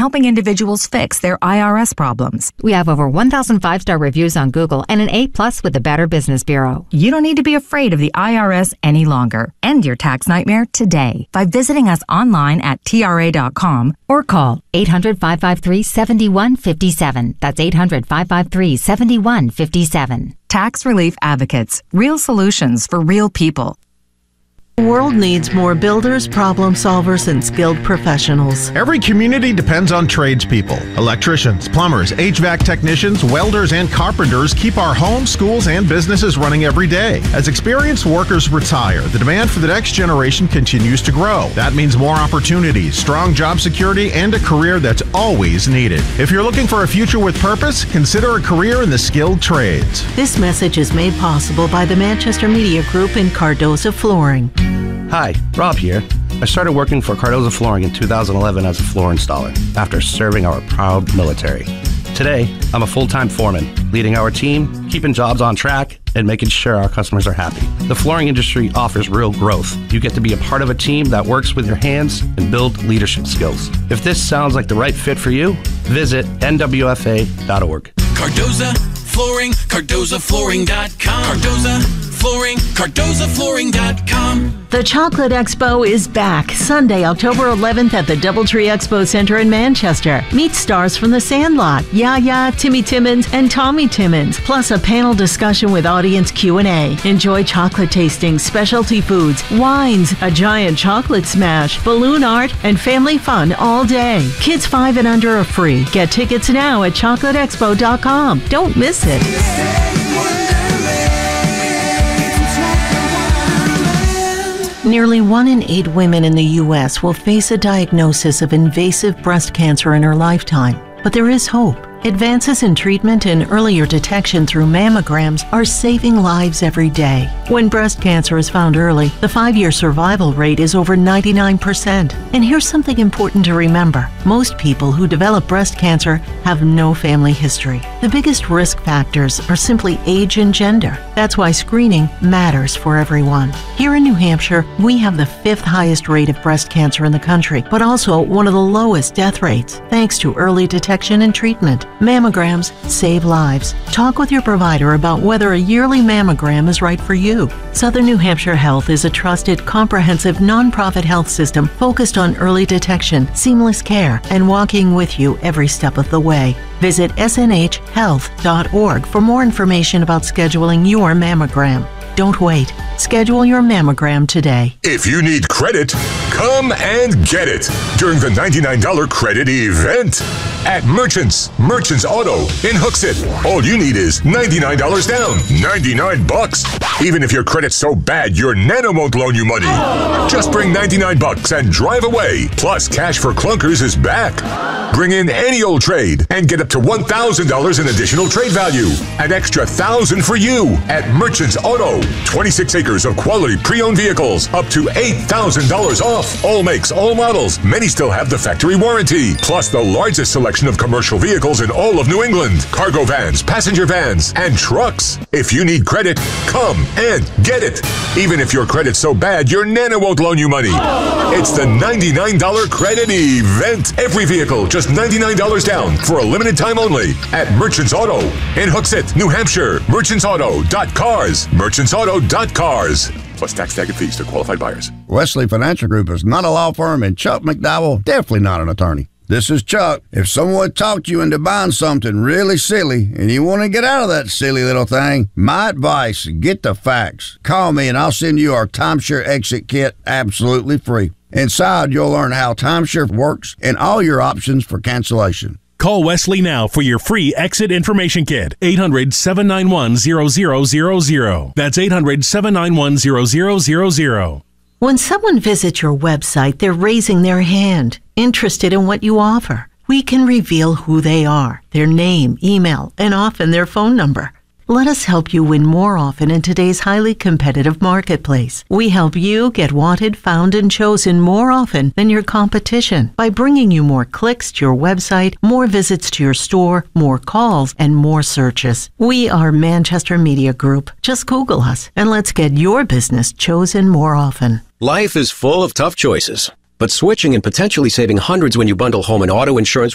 helping individuals fix their IRS problems. We have over 1,000 5-star reviews on Google and an A+ with the Better Business Bureau. You don't need to be afraid of the IRS any longer. End your tax nightmare today by visiting us online at TRA.com or call 800-553-7157. That's 800-553-7157. Tax Relief Advocates. Real solutions for real people. The world needs more builders, problem solvers, and skilled professionals. Every community depends on tradespeople. Electricians, plumbers, HVAC technicians, welders, and carpenters keep our homes, schools, and businesses running every day. As experienced workers retire, the demand for the next generation continues to grow. That means more opportunities, strong job security, and a career that's always needed. If you're looking for a future with purpose, consider a career in the skilled trades. This message is made possible by the Manchester Media Group and Cardoza Flooring. Hi, Rob here. I started working for Cardoza Flooring in 2011 as a floor installer after serving our proud military. Today, I'm a full-time foreman, leading our team, keeping jobs on track, and making sure our customers are happy. The flooring industry offers real growth. You get to be a part of a team that works with your hands and build leadership skills. If this sounds like the right fit for you, visit nwfa.org. Cardoza Flooring, CardozaFlooring.com. Cardoza Flooring, CardozaFlooring.com. The Chocolate Expo is back Sunday, October 11th at the Doubletree Expo Center in Manchester. Meet stars from The Sandlot, Yaya, Timmy Timmons, and Tommy Timmons, plus a panel discussion with audience Q&A. Enjoy chocolate tasting, specialty foods, wines, a giant chocolate smash, balloon art, and family fun all day. Kids 5 and under are free. Get tickets now at chocolateexpo.com. Don't miss it. Nearly 1 in 8 women in the U.S. will face a diagnosis of invasive breast cancer in her lifetime. But there is hope. Advances in treatment and earlier detection through mammograms are saving lives every day. When breast cancer is found early, the 5-year survival rate is over 99%. And here's something important to remember. Most people who develop breast cancer have no family history. The biggest risk factors are simply age and gender. That's why screening matters for everyone. Here in New Hampshire, we have the 5th highest rate of breast cancer in the country, but also one of the lowest death rates, thanks to early detection and treatment. Mammograms save lives. Talk with your provider about whether a yearly mammogram is right for you. Southern New Hampshire Health is a trusted, comprehensive, nonprofit health system focused on early detection, seamless care, and walking with you every step of the way. Visit snhhealth.org for more information about scheduling your mammogram. Don't wait. Schedule your mammogram today. If you need credit, come and get it during the $99 credit event at Merchants Auto in Hooksett. All you need is $99 down, $99. Even if your credit's so bad your nana won't loan you money. Just bring $99 and drive away. Plus, Cash for Clunkers is back. Bring in any old trade and get up to $1,000 in additional trade value. An extra $1,000 for you at Merchants Auto. 26 acres of quality pre-owned vehicles, up to $8,000 off. All makes, all models. Many still have the factory warranty. Plus the largest selection of commercial vehicles in all of New England. Cargo vans, passenger vans, and trucks. If you need credit, come and get it. Even if your credit's so bad your nana won't loan you money. It's the $99 credit event. Every vehicle, just $99 down for a limited time only at Merchants Auto in Hooksett, New Hampshire. Merchantsauto.cars. Merchantsauto.cars. Plus tax, tag, and fees to qualified buyers. Wesley Financial Group is not a law firm, and Chuck McDowell definitely not an attorney. This is Chuck. If someone talked you into buying something really silly and you want to get out of that silly little thing, my advice, get the facts. Call me and I'll send you our timeshare exit kit absolutely free. Inside, you'll learn how timeshare works and all your options for cancellation. Call Wesley now for your free exit information kit. 800-791-0000. That's 800-791-0000. When someone visits your website, they're raising their hand, interested in what you offer. We can reveal who they are, their name, email, and often their phone number. Let us help you win more often in today's highly competitive marketplace. We help you get wanted, found, and chosen more often than your competition by bringing you more clicks to your website, more visits to your store, more calls, and more searches. We are Manchester Media Group. Just Google us and let's get your business chosen more often. Life is full of tough choices, but switching and potentially saving hundreds when you bundle home and auto insurance